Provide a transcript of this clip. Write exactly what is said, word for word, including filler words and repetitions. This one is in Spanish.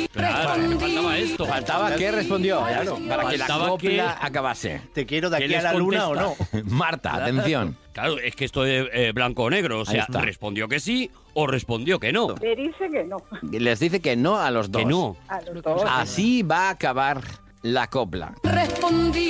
Claro, me faltaba esto. Faltaba que respondió, claro, para que la Faltaba copla que- acabase. Te quiero de ¿Qué aquí a les la luna o no. contesta? Marta, atención. Claro, es que esto es eh, blanco o negro. O Ahí sea, está. respondió que sí o respondió que no. Le dice que no. Les dice que no a los dos. Que no. A los dos. Así va a acabar la copla. Respondí.